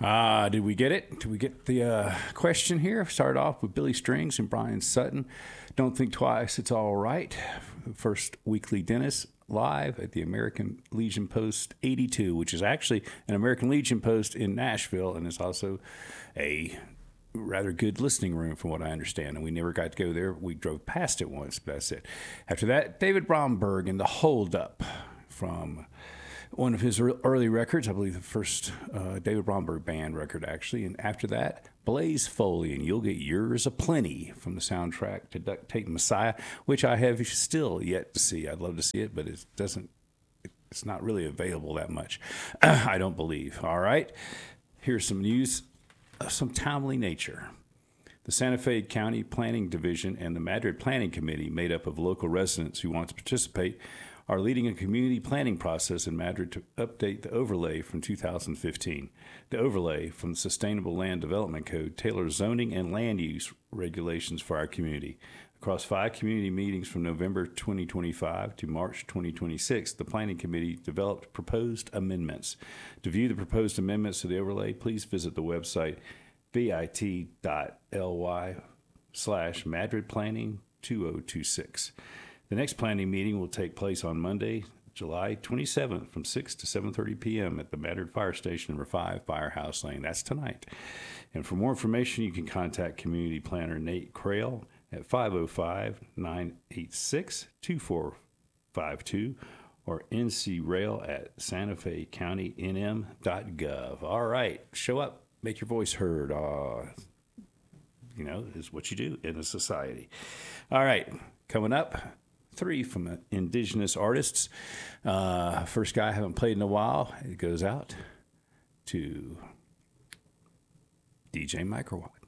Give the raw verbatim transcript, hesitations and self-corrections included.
Ah, did we get it? Did we get the uh, question here? Started off with Billy Strings and Brian Sutton. Don't think twice, it's all right. First weekly dentist live at the American Legion Post eighty-two, which is actually an American Legion Post in Nashville, and it's also a rather good listening room from what I understand. And we never got to go there. We drove past it once, but that's it. After that, David Bromberg and the Hold Up from one of his early records, I believe the first uh, David Bromberg band record, actually. And after that, Blaze Foley, and You'll Get Yours Aplenty from the soundtrack to Duct Tape Messiah, which I have still yet to see. I'd love to see it, but it doesn't, it's not really available that much, I don't believe. All right, here's some news of some timely nature. The Santa Fe County Planning Division and the Madrid Planning Committee, made up of local residents who want to participate, are leading a community planning process in Madrid to update the overlay from two thousand fifteen. The overlay from the Sustainable Land Development Code tailors zoning and land use regulations for our community. Across five community meetings from November twenty twenty-five to March twenty twenty-six, the Planning Committee developed proposed amendments. To view the proposed amendments to the overlay, please visit the website bit.ly slash Madrid Planning two oh two six. The next planning meeting will take place on Monday, July twenty-seventh from six to seven thirty p.m. at the Madrid Fire Station, number five, Firehouse Lane. That's tonight. And for more information, you can contact Community Planner Nate Crail at five oh five, nine eight six, two four five two or N C Rail at Santa Fe County N M dot gov. All right, show up, make your voice heard. Uh, you know, is what you do in a society. All right, coming up, three from indigenous artists. Uh, first guy I haven't played in a while. It goes out to D J Microwatt.